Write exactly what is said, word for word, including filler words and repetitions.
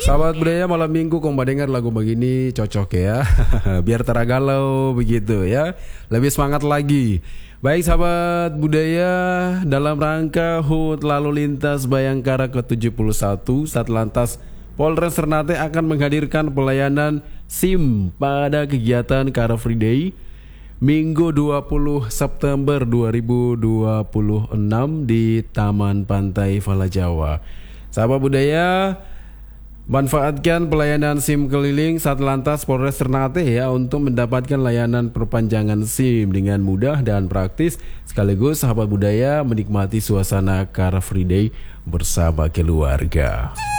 Sahabat budaya, malam minggu kau mau dengar lagu begini cocok ya. Biar teragalau begitu ya. Lebih semangat lagi. Baik sahabat budaya, dalam rangka H U T Lalu Lintas Bayangkara ke tujuh puluh satu, Satlantas Polres Ternate akan menghadirkan pelayanan SIM pada kegiatan Car Free Day Minggu dua puluh September dua ribu dua puluh enam di Taman Pantai Fala Jawa. Sahabat budaya, manfaatkan pelayanan SIM keliling Satlantas Polres Ternate ya untuk mendapatkan layanan perpanjangan SIM dengan mudah dan praktis, sekaligus sahabat budaya menikmati suasana Car Free Day bersama keluarga.